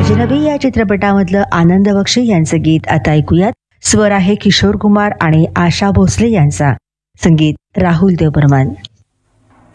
अजनबी या चित्रपटामधलं आनंद बक्षी यांचं गीत आता ऐकूयात. स्वर आहे किशोर कुमार आणि आशा भोसले यांचा, संगीत राहुल देवबर्मन.